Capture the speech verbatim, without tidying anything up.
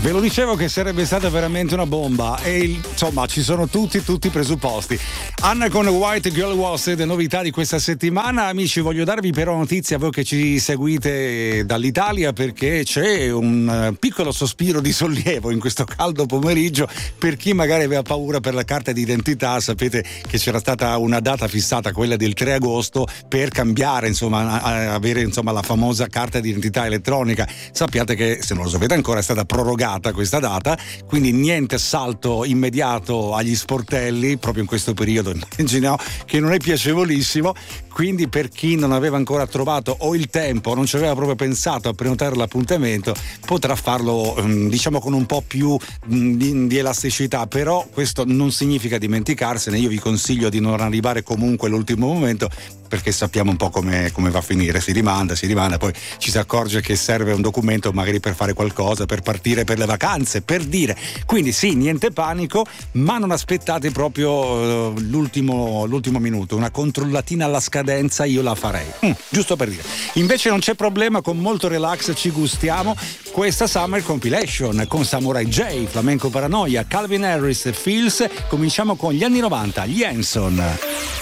Ve lo dicevo che sarebbe stata veramente una bomba e il, insomma ci sono tutti tutti i presupposti. Anna con White Girl Was, le novità di questa settimana. Amici, voglio darvi però notizia a voi che ci seguite dall'Italia, perché c'è un piccolo sospiro di sollievo in questo caldo pomeriggio per chi magari aveva paura per la carta d'identità. Sapete che c'era stata una data fissata, quella del tre agosto, per cambiare, insomma, avere insomma la famosa carta d'identità elettronica. Sappiate che, se non lo sapete ancora, è stata prorogata questa data, quindi niente salto immediato agli sportelli proprio in questo periodo, immagino, che non è piacevolissimo. Quindi per chi non aveva ancora trovato o il tempo o non ci aveva proprio pensato a prenotare l'appuntamento, potrà farlo diciamo con un po' più di, di elasticità, però questo non significa dimenticarsene. Io vi consiglio di non arrivare comunque all'ultimo momento, perché sappiamo un po' come, come va a finire, si rimanda, si rimanda, poi ci si accorge che serve un documento magari per fare qualcosa, per partire per le vacanze, per dire. Quindi sì, niente panico, ma non aspettate proprio uh, l'ultimo, l'ultimo minuto, una controllatina alla scadenza io la farei, mm, giusto per dire. Invece non c'è problema, con molto relax ci gustiamo questa Summer Compilation con Samurai J, Flamenco Paranoia, Calvin Harris, Fields. Cominciamo con gli anni novanta, gli Hanson.